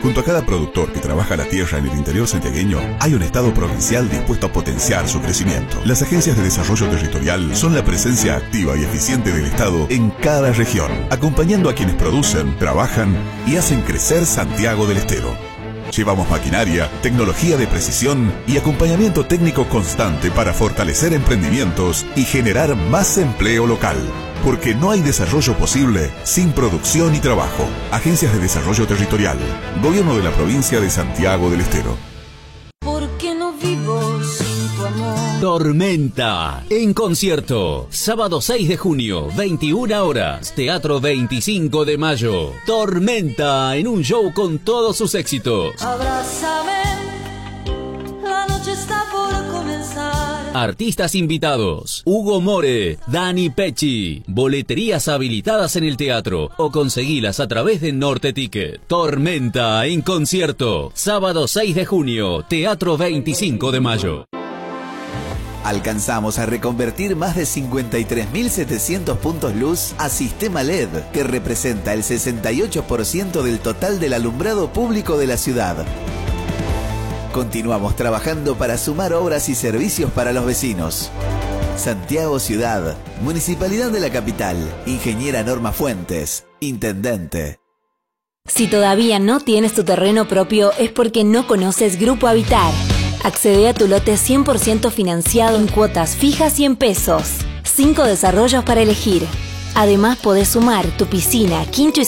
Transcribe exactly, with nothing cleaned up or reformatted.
Junto a cada productor que trabaja la tierra en el interior santiagueño, hay un Estado provincial dispuesto a potenciar su crecimiento. Las agencias de desarrollo territorial son la presencia activa y eficiente del Estado en cada región, acompañando a quienes producen, trabajan y hacen crecer Santiago del Estero. Llevamos maquinaria, tecnología de precisión y acompañamiento técnico constante para fortalecer emprendimientos y generar más empleo local. Porque no hay desarrollo posible sin producción y trabajo. Agencias de Desarrollo Territorial. Gobierno de la provincia de Santiago del Estero. ¿Por qué no vivo sin tu amor? Tormenta, en concierto. Sábado seis de junio, veintiuna horas. Teatro veinticinco de mayo. Tormenta, en un show con todos sus éxitos. Abrázame, la noche está por comenzar. Artistas invitados: Hugo More, Dani Pecci. Boleterías habilitadas en el teatro o conseguilas a través de Norte Ticket. Tormenta en concierto. Sábado seis de junio, Teatro veinticinco de mayo. Alcanzamos a reconvertir más de cincuenta y tres mil setecientos puntos luz a sistema L E D, que representa el sesenta y ocho por ciento del total del alumbrado público de la ciudad. Continuamos trabajando para sumar obras y servicios para los vecinos. Santiago Ciudad, Municipalidad de la Capital, Ingeniera Norma Fuentes, Intendente. Si todavía no tienes tu terreno propio es porque no conoces Grupo Habitar. Accede a tu lote cien por ciento financiado en cuotas fijas y en pesos. Cinco desarrollos para elegir. Además podés sumar tu piscina, quincho y